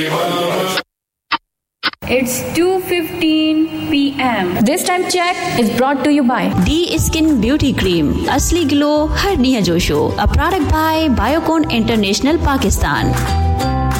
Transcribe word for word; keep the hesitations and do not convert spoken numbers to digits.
It's two fifteen p m This time check is brought to you by D Skin Beauty Cream. Asli glow har niya josho. A product by Biocon International Pakistan.